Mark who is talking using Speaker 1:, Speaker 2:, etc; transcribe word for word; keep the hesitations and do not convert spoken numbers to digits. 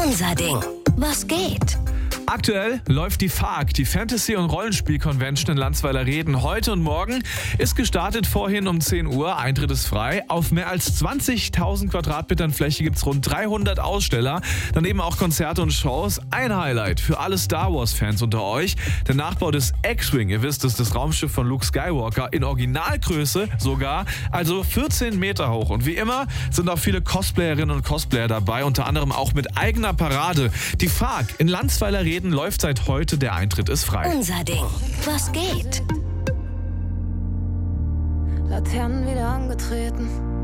Speaker 1: Unser Ding. Was geht?
Speaker 2: Aktuell läuft die F A Q, die Fantasy- und Rollenspiel-Convention in Landsweiler Reden. Heute und morgen ist gestartet, vorhin um zehn Uhr. Eintritt ist frei. Auf mehr als zwanzigtausend Quadratmetern Fläche gibt es rund dreihundert Aussteller. Daneben auch Konzerte und Shows. Ein Highlight für alle Star Wars-Fans unter euch. Der Nachbau des X-Wing, ihr wisst, das ist das Raumschiff von Luke Skywalker, in Originalgröße sogar, also vierzehn Meter hoch. Und wie immer sind auch viele Cosplayerinnen und Cosplayer dabei, unter anderem auch mit eigener Parade. Die F A Q in Landsweiler Reden läuft seit heute, der Eintritt ist frei.
Speaker 1: Unser Ding. Was geht?
Speaker 3: Laternen wieder angetreten.